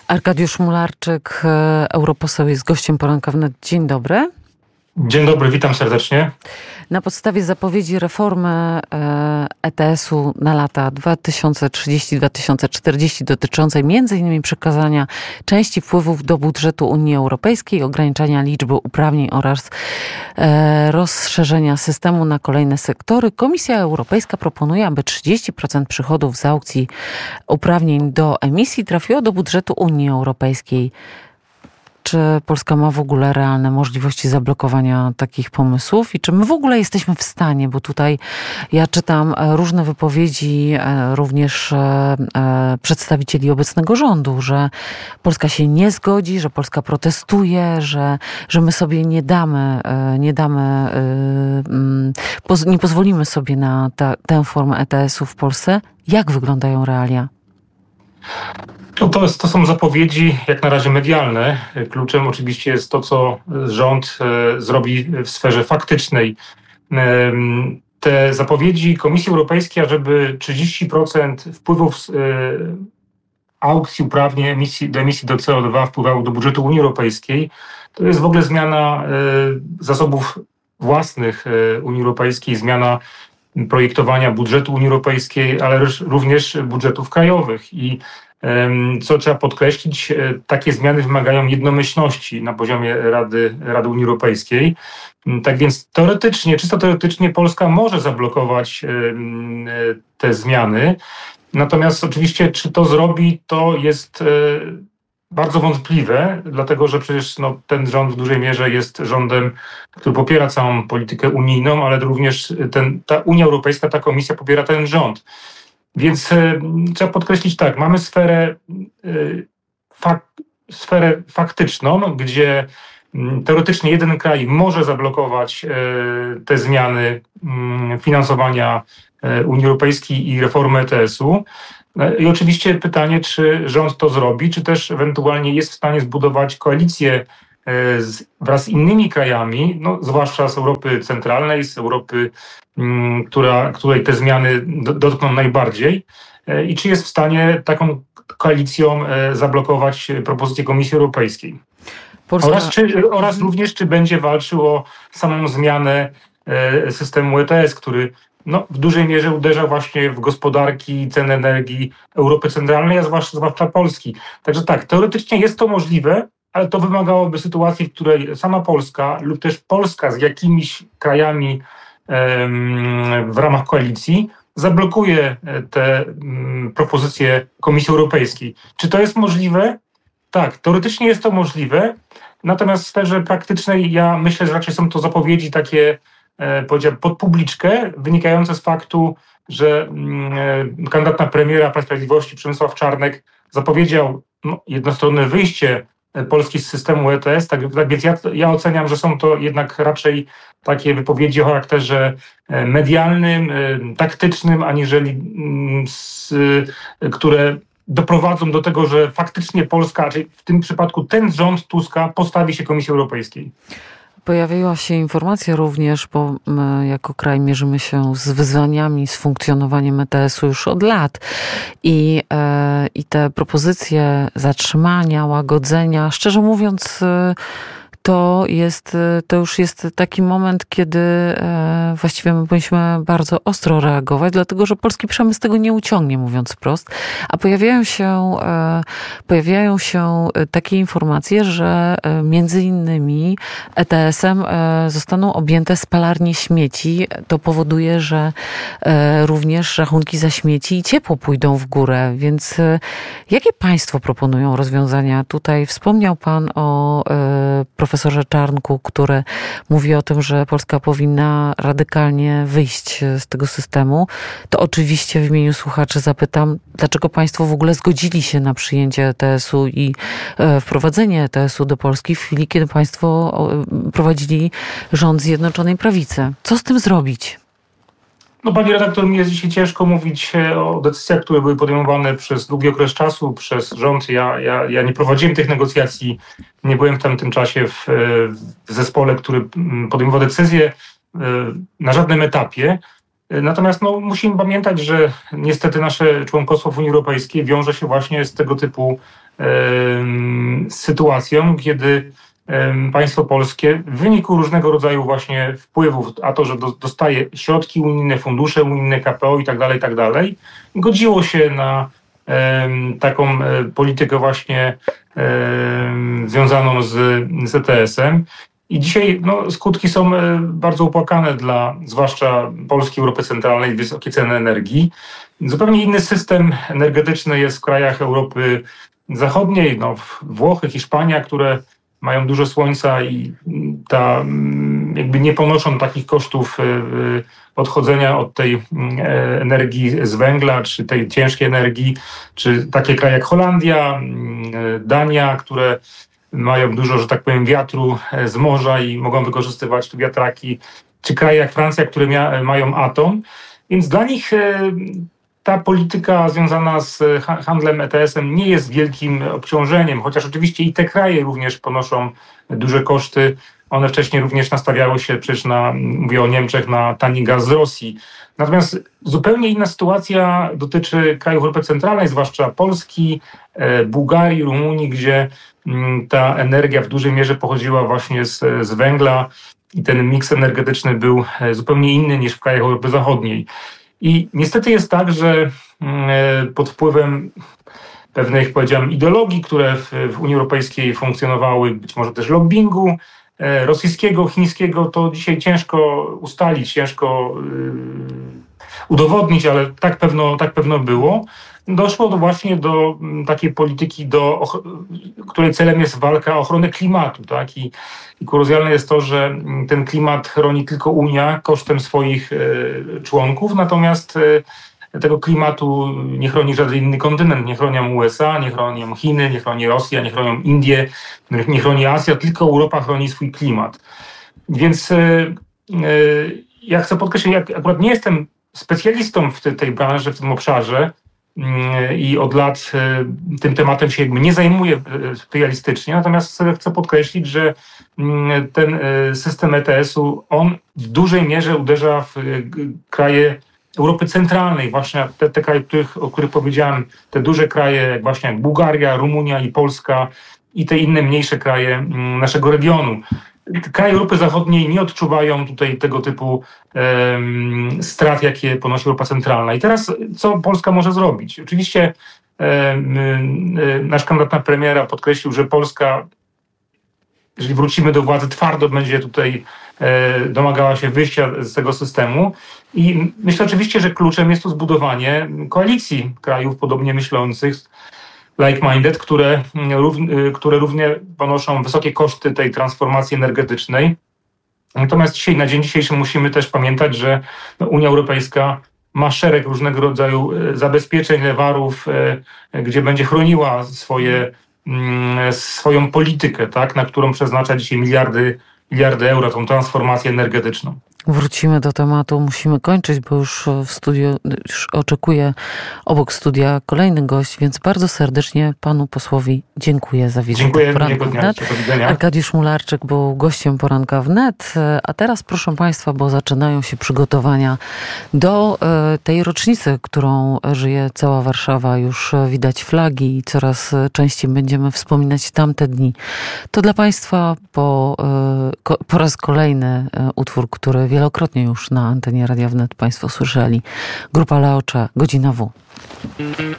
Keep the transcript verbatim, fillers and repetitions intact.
Arkadiusz Mularczyk, europoseł, jest gościem Poranka Wnet. Dzień dobry. Dzień dobry, witam serdecznie. Na podstawie zapowiedzi reformy E T S-u na lata dwa tysiące trzydziesty do dwa tysiące czterdziesty dotyczącej między innymi przekazania części wpływów do budżetu Unii Europejskiej, ograniczania liczby uprawnień oraz rozszerzenia systemu na kolejne sektory, Komisja Europejska proponuje, aby trzydzieści procent przychodów z aukcji uprawnień do emisji trafiło do budżetu Unii Europejskiej. Czy Polska ma w ogóle realne możliwości zablokowania takich pomysłów i czy my w ogóle jesteśmy w stanie, bo tutaj ja czytam różne wypowiedzi również przedstawicieli obecnego rządu, że Polska się nie zgodzi, że Polska protestuje, że, że my sobie nie damy, nie damy, nie pozwolimy sobie na ta, tę formę E T S-u w Polsce. Jak wyglądają realia? No to, jest, to są zapowiedzi jak na razie medialne. Kluczem oczywiście jest to, co rząd e, zrobi w sferze faktycznej. E, te zapowiedzi Komisji Europejskiej, ażeby trzydzieści procent wpływów z e, aukcji uprawnień emisji, do emisji do C O dwa wpływało do budżetu Unii Europejskiej, to jest w ogóle zmiana e, zasobów własnych e, Unii Europejskiej, zmiana projektowania budżetu Unii Europejskiej, ale również budżetów krajowych. I co trzeba podkreślić, takie zmiany wymagają jednomyślności na poziomie Rady, Rady Unii Europejskiej. Tak więc teoretycznie, czysto teoretycznie Polska może zablokować te zmiany. Natomiast oczywiście, czy to zrobi, to jest bardzo wątpliwe, dlatego że przecież no, ten rząd w dużej mierze jest rządem, który popiera całą politykę unijną, ale również ten, ta Unia Europejska, ta Komisja popiera ten rząd. Więc e, trzeba podkreślić tak, mamy sferę, e, fak, sferę faktyczną, gdzie m, teoretycznie jeden kraj może zablokować e, te zmiany m, finansowania e, Unii Europejskiej i reformy E T S-u. I oczywiście pytanie, czy rząd to zrobi, czy też ewentualnie jest w stanie zbudować koalicję z, wraz z innymi krajami, no, zwłaszcza z Europy Centralnej, z Europy, m, która, której te zmiany do, dotkną najbardziej. E, I czy jest w stanie taką koalicją e, zablokować propozycję Komisji Europejskiej. Polska... Oraz, czy, oraz również, czy będzie walczył o samą zmianę e, systemu E T S, który no, w dużej mierze uderza właśnie w gospodarki, ceny energii Europy Centralnej, a zwłaszcza, zwłaszcza Polski. Także tak, teoretycznie jest to możliwe, ale to wymagałoby sytuacji, w której sama Polska lub też Polska z jakimiś krajami em, w ramach koalicji zablokuje te um, propozycje Komisji Europejskiej. Czy to jest możliwe? Tak, teoretycznie jest to możliwe, natomiast w sferze praktycznej ja myślę, że raczej są to zapowiedzi takie, e, powiedziałbym, pod publiczkę, wynikające z faktu, że e, kandydat na premiera Prawa i Sprawiedliwości Przemysław Czarnek zapowiedział no, jednostronne wyjście Polski z systemu E T S, tak, tak więc ja, ja oceniam, że są to jednak raczej takie wypowiedzi o charakterze medialnym, taktycznym, aniżeli z, które doprowadzą do tego, że faktycznie Polska, czyli w tym przypadku ten rząd Tuska postawi się Komisji Europejskiej. Pojawiła się informacja również, bo my jako kraj mierzymy się z wyzwaniami, z funkcjonowaniem E T S-u już od lat i, e, i te propozycje zatrzymania, łagodzenia, szczerze mówiąc, to jest, to już jest taki moment, kiedy e, właściwie my powinniśmy bardzo ostro reagować, dlatego że polski przemysł tego nie uciągnie, mówiąc wprost. A pojawiają się, e, pojawiają się takie informacje, że e, między innymi E T S-em e, zostaną objęte spalarnie śmieci. To powoduje, że e, również rachunki za śmieci i ciepło pójdą w górę. Więc e, jakie państwo proponują rozwiązania? Tutaj wspomniał pan o e, profesorze Czarnku, który mówi o tym, że Polska powinna radykalnie wyjść z tego systemu. To oczywiście w imieniu słuchaczy zapytam, dlaczego państwo w ogóle zgodzili się na przyjęcie E T S-u i e, wprowadzenie E T S-u do Polski w chwili, kiedy państwo e, prowadzili rząd Zjednoczonej Prawicy. Co z tym zrobić? No, pani redaktor, mi jest dzisiaj ciężko mówić o decyzjach, które były podejmowane przez długi okres czasu, przez rząd. Ja, ja, ja nie prowadziłem tych negocjacji, nie byłem w tamtym czasie w, w zespole, który podejmował decyzje na żadnym etapie. Natomiast no, musimy pamiętać, że niestety nasze członkostwo w Unii Europejskiej wiąże się właśnie z tego typu z sytuacją, kiedy państwo polskie w wyniku różnego rodzaju właśnie wpływów, a to, że dostaje środki unijne, fundusze unijne, K P O i tak dalej, i tak dalej, godziło się na taką politykę właśnie związaną z, z E T S-em. I dzisiaj no, skutki są bardzo opłakane dla zwłaszcza Polski, Europy Centralnej, wysokie ceny energii. Zupełnie inny system energetyczny jest w krajach Europy Zachodniej, no, Włochy, Hiszpania, które mają dużo słońca i ta, jakby nie ponoszą takich kosztów odchodzenia od tej energii z węgla, czy tej ciężkiej energii, czy takie kraje jak Holandia, Dania, które mają dużo, że tak powiem, wiatru z morza i mogą wykorzystywać tu wiatraki, czy kraje jak Francja, które mia- mają atom. Więc dla nich ta polityka związana z handlem E T S-em nie jest wielkim obciążeniem, chociaż oczywiście i te kraje również ponoszą duże koszty. One wcześniej również nastawiały się przecież na, mówię o Niemczech, na tani gaz z Rosji. Natomiast zupełnie inna sytuacja dotyczy krajów Europy Centralnej, zwłaszcza Polski, Bułgarii, Rumunii, gdzie ta energia w dużej mierze pochodziła właśnie z, z węgla i ten miks energetyczny był zupełnie inny niż w krajach Europy Zachodniej. I niestety jest tak, że pod wpływem pewnej, jak powiedziałem, ideologii, które w, w Unii Europejskiej funkcjonowały, być może też lobbingu rosyjskiego, chińskiego, to dzisiaj ciężko ustalić, ciężko udowodnić, ale tak pewno, tak pewno było. Doszło do właśnie do takiej polityki, do, której celem jest walka o ochronę klimatu. Tak? I, i kuriozalne jest to, że ten klimat chroni tylko Unia kosztem swoich e, członków, natomiast e, tego klimatu nie chroni żaden inny kontynent. Nie chronią U S A, nie chronią Chiny, nie chroni Rosja, nie chronią Indie, nie chroni Azja, tylko Europa chroni swój klimat. Więc e, e, ja chcę podkreślić, jak akurat nie jestem specjalistą w te, tej branży, w tym obszarze, i od lat tym tematem się jakby nie zajmuję specjalistycznie, natomiast chcę podkreślić, że ten system E T S-u, on w dużej mierze uderza w kraje Europy Centralnej, właśnie te, te kraje, których, o których powiedziałem, te duże kraje, jak właśnie jak Bułgaria, Rumunia i Polska i te inne mniejsze kraje naszego regionu. Kraje Europy Zachodniej nie odczuwają tutaj tego typu um, strat, jakie ponosi Europa Centralna. I teraz co Polska może zrobić? Oczywiście um, nasz kandydat na premiera podkreślił, że Polska, jeżeli wrócimy do władzy, twardo będzie tutaj e, domagała się wyjścia z tego systemu. I myślę oczywiście, że kluczem jest tu zbudowanie koalicji krajów podobnie myślących, like-minded, które, które równie ponoszą wysokie koszty tej transformacji energetycznej. Natomiast dzisiaj, na dzień dzisiejszy musimy też pamiętać, że Unia Europejska ma szereg różnego rodzaju zabezpieczeń, lewarów, gdzie będzie chroniła swoje, swoją politykę, tak, na którą przeznacza dzisiaj miliardy, miliardy euro, tą transformację energetyczną. Wrócimy do tematu, musimy kończyć, bo już w studiu już oczekuje obok studia kolejny gość, więc bardzo serdecznie panu posłowi dziękuję za wizytę. Dziękuję, w Poranku dnia, wnet. Arkadiusz Mularczyk był gościem Poranka Wnet, a teraz proszę państwa, bo zaczynają się przygotowania do tej rocznicy, którą żyje cała Warszawa. Już widać flagi i coraz częściej będziemy wspominać tamte dni. To dla państwa po, po raz kolejny utwór, który wielokrotnie już na antenie Radia Wnet państwo słyszeli. Grupa Laocze, Godzina W.